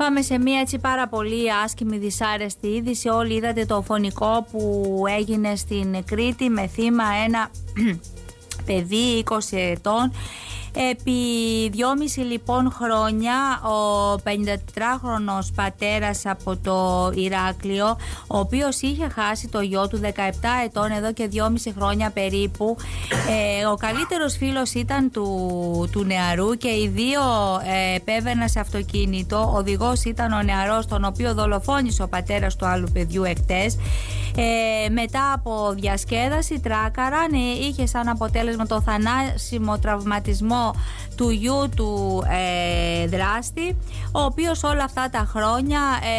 Πάμε σε μια έτσι πάρα πολύ άσκημη δυσάρεστη είδηση. Όλοι είδατε το φωνικό που έγινε στην Κρήτη με θύμα ένα παιδί 20 ετών. Επί 2,5 λοιπόν χρόνια ο 54χρονος πατέρας από το Ηράκλειο, ο οποίος είχε χάσει το γιο του 17 ετών εδώ και 2,5 χρόνια περίπου, ο καλύτερος φίλος ήταν του νεαρού και οι δύο επέβαιναν σε αυτοκίνητο. Ο οδηγός ήταν ο νεαρός, τον οποίο δολοφόνησε ο πατέρας του άλλου παιδιού εχτες. Μετά από διασκέδαση τράκαραν, είχε σαν αποτέλεσμα το θανάσιμο τραυματισμό του γιου του δράστη, ο οποίος όλα αυτά τα χρόνια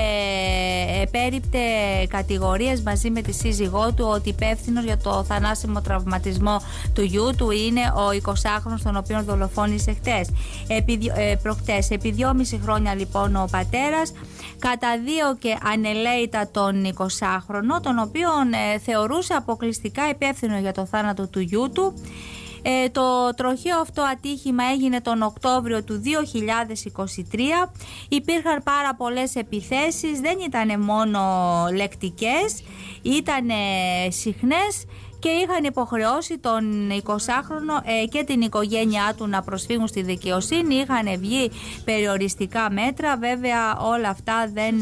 επέριπτε κατηγορίες μαζί με τη σύζυγό του ότι υπεύθυνος για το θανάσιμο τραυματισμό του γιου του είναι ο 20χρονος, τον οποίο δολοφόνησε προχτές. Επί 2,5 χρόνια λοιπόν ο πατέρας καταδίωκε ανελαίητα τον 20χρονο, τον οποίον θεωρούσε αποκλειστικά υπεύθυνο για το θάνατο του γιου του. Το τροχαίο αυτό ατύχημα έγινε τον Οκτώβριο του 2023. Υπήρχαν πάρα πολλές επιθέσεις, δεν ήταν μόνο λεκτικές, ήταν συχνές και είχαν υποχρεώσει τον 20χρονο και την οικογένειά του να προσφύγουν στη δικαιοσύνη. Είχαν βγει περιοριστικά μέτρα, βέβαια όλα αυτά δεν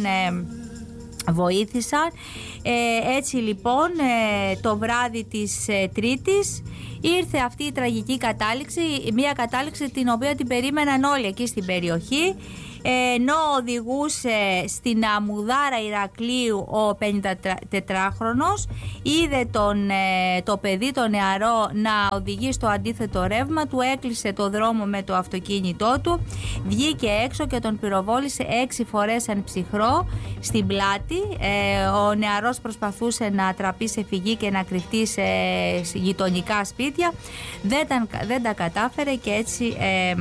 βοήθησαν. Έτσι λοιπόν το βράδυ της Τρίτης ήρθε αυτή η τραγική κατάληξη, μια κατάληξη την οποία την περίμεναν όλοι εκεί στην περιοχή. Ενώ οδηγούσε στην Αμμουδάρα Ηρακλείου ο 54χρονος, είδε το παιδί το νεαρό να οδηγεί στο αντίθετο ρεύμα, του έκλεισε το δρόμο με το αυτοκίνητό του, βγήκε έξω και τον πυροβόλησε 6 φορές εν ψυχρό στην πλάτη. Ο νεαρός προσπαθούσε να τραπεί σε φυγή και να κρυφτεί σε γειτονικά σπίτια, δεν τα κατάφερε και έτσι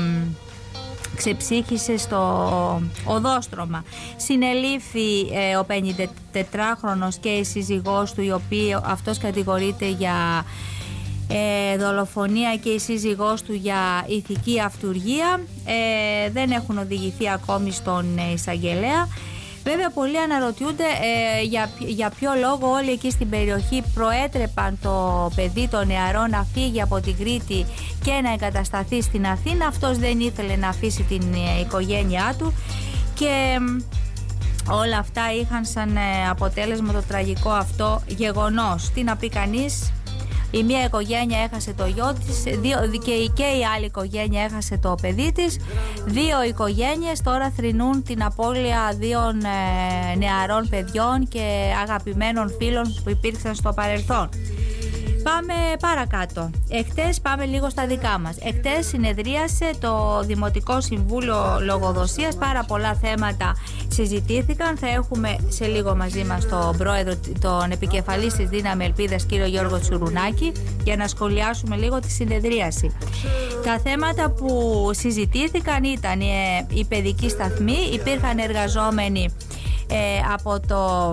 ξεψύχησε στο οδόστρωμα. Συνελήφθη ο 54χρονος και η σύζυγός του, η οποία αυτός κατηγορείται για δολοφονία και η σύζυγός του για ηθική αυτουργία. Δεν έχουν οδηγηθεί ακόμη στον εισαγγελέα. Βέβαια πολλοί αναρωτιούνται για ποιο λόγο όλοι εκεί στην περιοχή προέτρεπαν το παιδί το νεαρό να φύγει από την Κρήτη και να εγκατασταθεί στην Αθήνα. Αυτός δεν ήθελε να αφήσει την οικογένειά του και όλα αυτά είχαν σαν αποτέλεσμα το τραγικό αυτό γεγονός. Τι να πει κανείς, η μία οικογένεια έχασε το γιο της και η άλλη οικογένεια έχασε το παιδί της. Δύο οικογένειες τώρα θρηνούν την απώλεια δύο νεαρών παιδιών και αγαπημένων φίλων που υπήρξαν στο παρελθόν. Πάμε παρακάτω. Εχτες πάμε λίγο στα δικά μας. Εχτες συνεδρίασε το Δημοτικό Συμβούλιο Λογοδοσίας. Πάρα πολλά θέματα συζητήθηκαν. Θα έχουμε σε λίγο μαζί μας τον πρόεδρο, τον επικεφαλής της Δύναμη Ελπίδας, κύριο Γιώργο Τσουρουνάκη, για να σχολιάσουμε λίγο τη συνεδρίαση. Τα θέματα που συζητήθηκαν ήταν η παιδική σταθμή. Υπήρχαν εργαζόμενοι από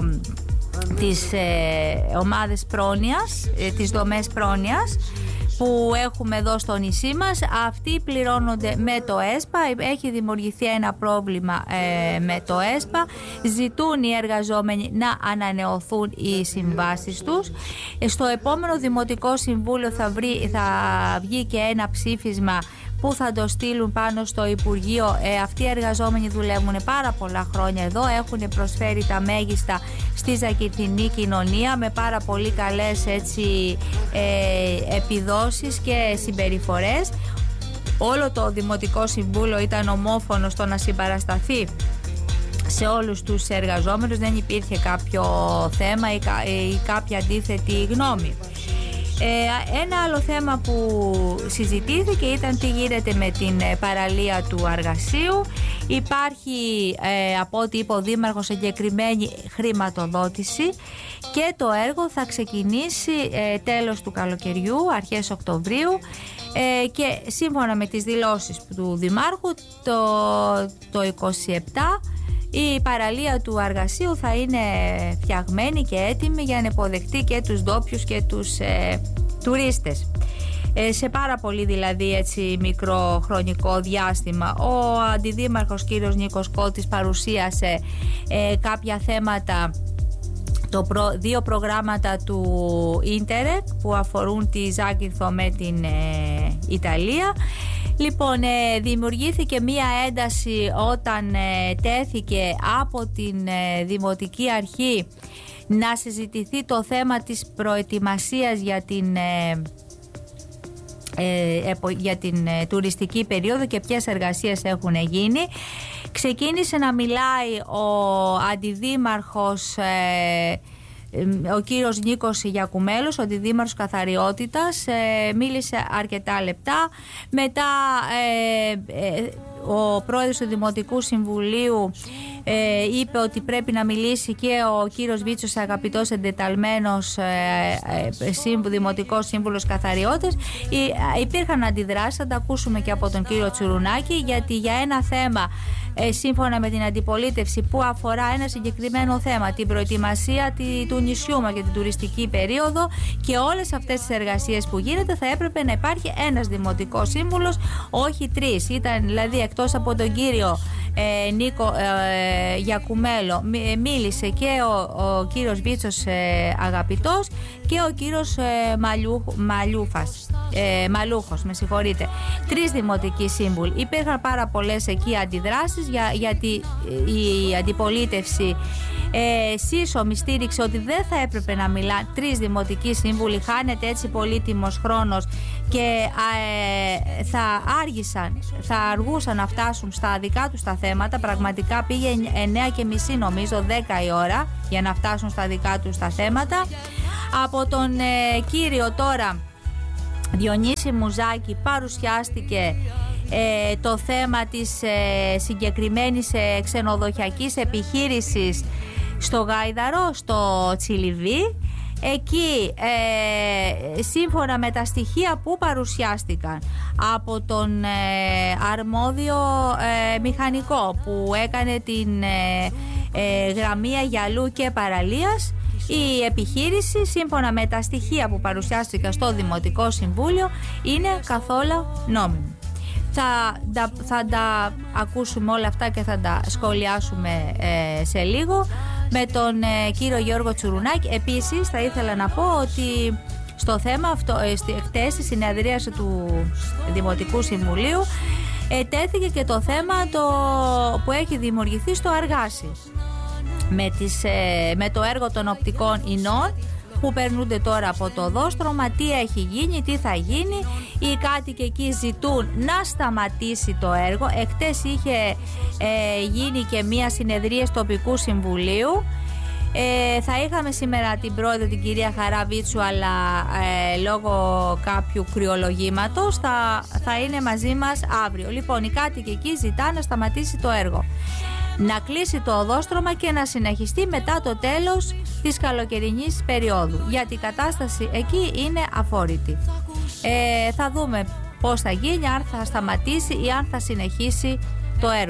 τις ομάδες πρόνοιας, τις δομές πρόνοιας που έχουμε εδώ στο νησί μας. Αυτοί πληρώνονται με το ΕΣΠΑ. Έχει δημιουργηθεί ένα πρόβλημα με το ΕΣΠΑ. Ζητούν οι εργαζόμενοι να ανανεωθούν οι συμβάσεις τους. Στο επόμενο Δημοτικό Συμβούλιο θα βγει και ένα ψήφισμα που θα το στείλουν πάνω στο Υπουργείο. Αυτοί οι εργαζόμενοι δουλεύουν πάρα πολλά χρόνια εδώ, έχουν προσφέρει τα μέγιστα στη Ζακυνθινή κοινωνία με πάρα πολύ καλές επιδόσεις και συμπεριφορές. Όλο το Δημοτικό Συμβούλιο ήταν ομόφωνο στο να συμπαρασταθεί σε όλους τους εργαζόμενους, δεν υπήρχε κάποιο θέμα ή κάποια αντίθετη γνώμη. Ένα άλλο θέμα που συζητήθηκε ήταν τι γίνεται με την παραλία του Αργασίου. Υπάρχει από ό,τι είπε ο Δήμαρχος συγκεκριμένη χρηματοδότηση και το έργο θα ξεκινήσει τέλος του καλοκαιριού, αρχές Οκτωβρίου, και σύμφωνα με τις δηλώσεις του Δημάρχου το 27 η παραλία του Αργασίου θα είναι φτιαγμένη και έτοιμη για να υποδεχτεί και τους ντόπιους και τους τουρίστες. σε πάρα πολύ δηλαδή έτσι μικρό χρονικό διάστημα. Ο αντιδήμαρχος κύριος Νίκος Κώτης παρουσίασε κάποια θέματα, δύο προγράμματα του Ίντερεκ που αφορούν τη Ζάκυνθο με την Ιταλία. Λοιπόν, δημιουργήθηκε μία ένταση όταν τέθηκε από την Δημοτική Αρχή να συζητηθεί το θέμα της προετοιμασίας για την τουριστική περίοδο και ποιες εργασίες έχουν γίνει. Ξεκίνησε να μιλάει ο αντιδήμαρχος, ο κύριος Νίκος Γιακουμέλος, ο αντιδήμαρχος καθαριότητας, μίλησε αρκετά λεπτά. Μετά ο πρόεδρος του Δημοτικού Συμβουλίου είπε ότι πρέπει να μιλήσει και ο κύριος Βίτσος, αγαπητός εντεταλμένος Δημοτικός Σύμβουλος Καθαριότητας. Υπήρχαν αντιδράσεις, θα τα ακούσουμε και από τον κύριο Τσουρουνάκη, γιατί για ένα θέμα, σύμφωνα με την αντιπολίτευση, που αφορά ένα συγκεκριμένο θέμα, την προετοιμασία του νησιού μας για την τουριστική περίοδο και όλες αυτές τις εργασίες που γίνεται, θα έπρεπε να υπάρχει ένας δημοτικός σύμβουλος, όχι τρεις. Ήταν δηλαδή, εκτός από τον κύριο Νίκο Γιακουμέλο, μίλησε και ο κύριος Βίτσος αγαπητός και ο κύριος Μαλούχος, με συγχωρείτε. Τρεις δημοτικοί σύμβουλοι. Υπήρχαν πάρα πολλές εκεί αντιδράσεις, γιατί η αντιπολίτευση σύσσωμη στήριξε ότι δεν θα έπρεπε να μιλάνε τρεις δημοτικοί σύμβουλοι, χάνεται έτσι πολύτιμος χρόνος και θα αργούσαν να φτάσουν στα δικά τους τα θέματα. Πραγματικά πήγε 9:30 νομίζω, 10 η ώρα, για να φτάσουν στα δικά τους τα θέματα. Από τον κύριο τώρα Διονύση Μουζάκη παρουσιάστηκε το θέμα της συγκεκριμένης ξενοδοχειακής επιχείρησης στο Γάιδαρο, στο Τσιλιβί. Εκεί σύμφωνα με τα στοιχεία που παρουσιάστηκαν από τον αρμόδιο μηχανικό που έκανε την γραμμή Αγιαλού και Παραλίας, η επιχείρηση, σύμφωνα με τα στοιχεία που παρουσιάστηκαν στο Δημοτικό Συμβούλιο, είναι καθόλου νόμιμη. Θα τα ακούσουμε όλα αυτά και θα τα σχολιάσουμε σε λίγο με τον κύριο Γιώργο Τσουρουνάκη. Επίσης θα ήθελα να πω ότι στο θέμα αυτό, χτες στη συνεδρίαση του Δημοτικού Συμβουλίου, τέθηκε και το θέμα που έχει δημιουργηθεί στο Αργάσι με το έργο των οπτικών ινών που περνούνται τώρα από το δόστρωμα. Τι έχει γίνει, τι θα γίνει. Οι κάτοικοι εκεί ζητούν να σταματήσει το έργο. Εχτες είχε γίνει και μία συνεδρία τοπικού συμβουλίου. Θα είχαμε σήμερα την πρόεδρο, την κυρία Χαραβίτσου, αλλά λόγω κάποιου κρυολογήματος θα είναι μαζί μας αύριο. Λοιπόν, οι κάτοικοι εκεί ζητάνε να σταματήσει το έργο, να κλείσει το οδόστρωμα και να συνεχιστεί μετά το τέλος της καλοκαιρινής περίοδου, γιατί η κατάσταση εκεί είναι αφόρητη. Θα δούμε πώς θα γίνει, αν θα σταματήσει ή αν θα συνεχίσει το έργο.